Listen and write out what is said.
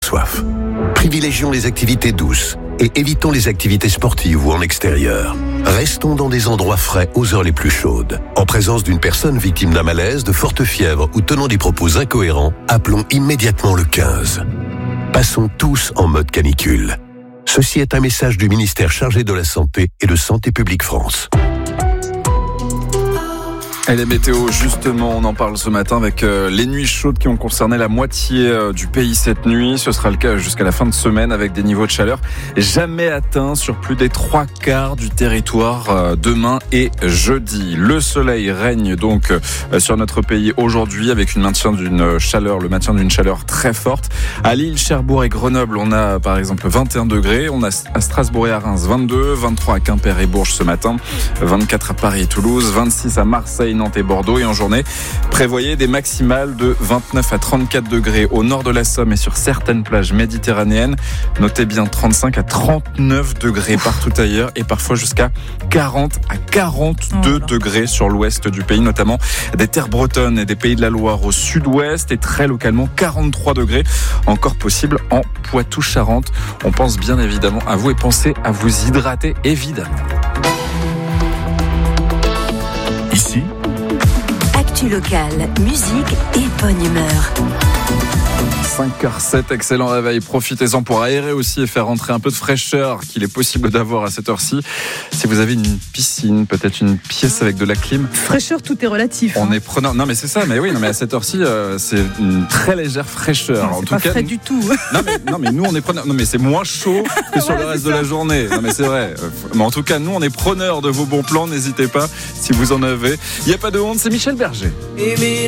soif. Privilégions les activités douces et évitons les activités sportives ou en extérieur. Restons dans des endroits frais aux heures les plus chaudes. En présence d'une personne victime d'un malaise, de forte fièvre ou tenant des propos incohérents, appelons immédiatement le 15. Passons tous en mode canicule. Ceci est un message du ministère chargé de la Santé et de Santé publique France. Et les météos, justement, on en parle ce matin avec les nuits chaudes qui ont concerné la moitié du pays cette nuit. Ce sera le cas jusqu'à la fin de semaine avec des niveaux de chaleur jamais atteints sur plus des 3/4 du territoire demain et jeudi. Le soleil règne donc sur notre pays aujourd'hui avec le maintien d'une chaleur très forte. À Lille, Cherbourg et Grenoble, on a par exemple 21 degrés. On a à Strasbourg et à Reims 22, 23 à Quimper et Bourges ce matin, 24 à Paris et Toulouse, 26 à Marseille, Nantes et Bordeaux. Et en journée, prévoyez des maximales de 29 à 34 degrés au nord de la Somme et sur certaines plages méditerranéennes. Notez bien 35 à 39 degrés partout ailleurs et parfois jusqu'à 40 à 42 degrés sur l'ouest du pays, notamment des terres bretonnes et des pays de la Loire au sud-ouest et très localement 43 degrés encore possible en Poitou-Charentes. On pense bien évidemment à vous et pensez à vous hydrater évidemment. Ici, actu locale, musique et bonne humeur. 5h07, excellent réveil. Profitez-en pour aérer aussi et faire rentrer un peu de fraîcheur qu'il est possible d'avoir à cette heure-ci. Si vous avez une piscine, peut-être une pièce avec de la clim. Fraîcheur, tout est relatif. On est preneur. Non, mais c'est ça. Mais oui, non, mais à cette heure-ci, c'est une très légère fraîcheur. Non, en c'est tout pas cas, frais du tout. Non, mais nous, on est preneurs. Non, mais c'est moins chaud que sur le reste de la journée. Non, mais c'est vrai. Mais en tout cas, nous, on est preneurs de vos bons plans. N'hésitez pas si vous en avez. Il n'y a pas de honte. C'est Michel Berger.